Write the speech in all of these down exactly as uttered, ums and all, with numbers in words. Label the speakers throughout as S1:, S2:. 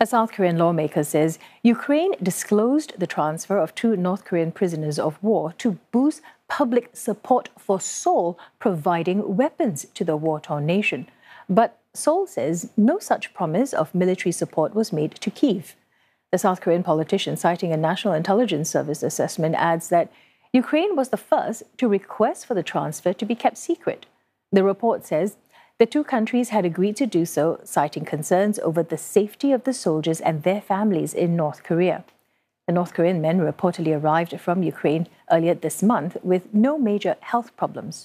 S1: A South Korean lawmaker says Ukraine disclosed the transfer of two North Korean prisoners of war to boost public support for Seoul providing weapons to the war-torn nation. But Seoul says no such promise of military support was made to Kyiv. The South Korean politician, citing a National Intelligence Service assessment, adds that Ukraine was the first to request for the transfer to be kept secret. The report says the two countries had agreed to do so, citing concerns over the safety of the soldiers and their families in North Korea. The North Korean men reportedly arrived from Ukraine earlier this month with no major health problems.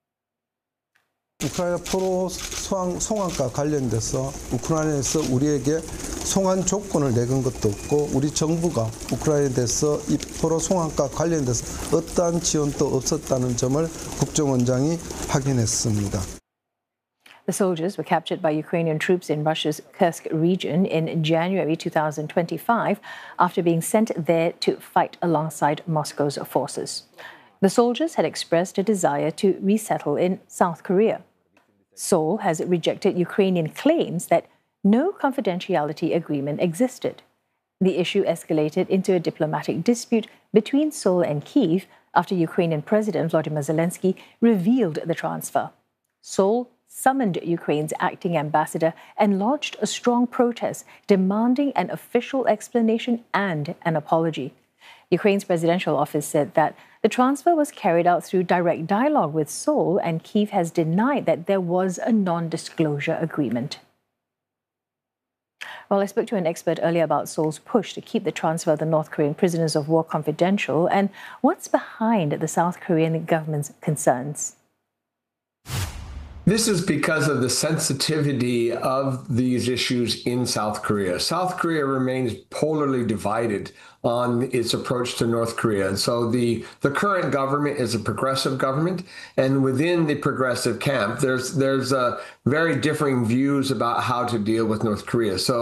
S2: 우크라이나 포로 소환, 송환과 관련돼서 우크라이나에서 우리에게 송환 조건을 내건 것도 없고 우리 정부가 우크라이나에 대해서 이 포로 송환과 관련돼서 어떠한 지원도 없었다는 점을 국정원장이 확인했습니다.
S1: The soldiers were captured by Ukrainian troops in Russia's Kursk region in January two thousand twenty-five after being sent there to fight alongside Moscow's forces. The soldiers had expressed a desire to resettle in South Korea. Seoul has rejected Ukrainian claims that no confidentiality agreement existed. The issue escalated into a diplomatic dispute between Seoul and Kyiv after Ukrainian President Volodymyr Zelensky revealed the transfer. Seoul summoned Ukraine's acting ambassador and launched a strong protest demanding an official explanation and an apology. Ukraine's presidential office said that the transfer was carried out through direct dialogue with Seoul, and Kyiv has denied that there was a non-disclosure agreement. Well, I spoke to an expert earlier about Seoul's push to keep the transfer of the North Korean prisoners of war confidential and what's behind the South Korean government's concerns.
S3: This is because of the sensitivity of these issues in South Korea. South Korea remains polarly divided on its approach to North Korea. And so the, the current government is a progressive government, and within the progressive camp, there's, there's uh, very differing views about how to deal with North Korea. So